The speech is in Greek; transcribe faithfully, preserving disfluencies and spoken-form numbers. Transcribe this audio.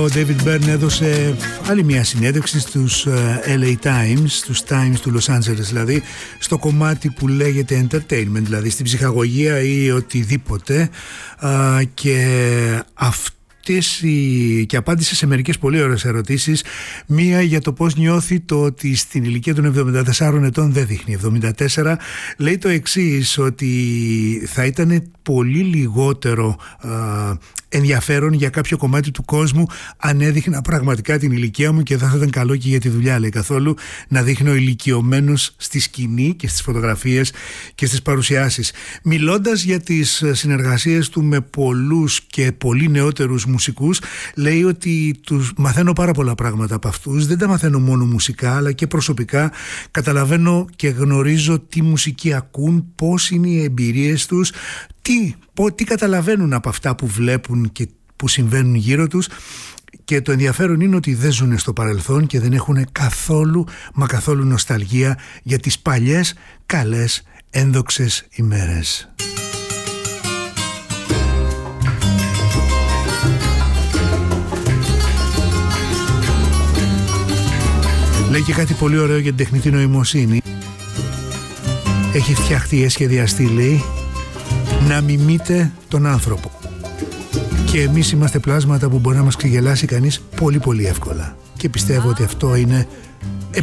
David Byrne έδωσε άλλη μια συνέντευξη στους ελ έι Times, στους Times του Los Angeles δηλαδή, στο κομμάτι που λέγεται entertainment, δηλαδή στην ψυχαγωγία ή οτιδήποτε, και αυτό και απάντησε σε μερικές πολύ ωραίες ερωτήσεις. Μία για το πώς νιώθει το ότι στην ηλικία των εβδομήντα τεσσάρων ετών δεν δείχνει εβδομήντα τέσσερα. Λέει το εξής, ότι θα ήταν πολύ λιγότερο α, ενδιαφέρον για κάποιο κομμάτι του κόσμου αν έδειχνα πραγματικά την ηλικία μου, και δεν θα ήταν καλό και για τη δουλειά, λέει, καθόλου να δείχνω ηλικιωμένος στη σκηνή και στις φωτογραφίες και στις παρουσιάσεις. Μιλώντας για τις συνεργασίες του με πολλούς και πολύ νεότερους μουσικούς, λέει ότι τους μαθαίνω πάρα πολλά πράγματα από αυτούς. Δεν τα μαθαίνω μόνο μουσικά, αλλά και προσωπικά. Καταλαβαίνω και γνωρίζω τι μουσική ακούν, πώς είναι οι εμπειρίες τους, τι, πό, τι καταλαβαίνουν από αυτά που βλέπουν και που συμβαίνουν γύρω τους. Και το ενδιαφέρον είναι ότι δεν ζουν στο παρελθόν και δεν έχουν καθόλου, μα καθόλου νοσταλγία για τις παλιές καλές ένδοξες ημέρες. Λέει και κάτι πολύ ωραίο για την τεχνητή νοημοσύνη. Έχει φτιαχτεί, σχεδιαστεί, λέει, να μιμείται τον άνθρωπο. Και εμείς είμαστε πλάσματα που μπορεί να μας ξεγελάσει κανείς πολύ πολύ εύκολα. Και πιστεύω ότι αυτό είναι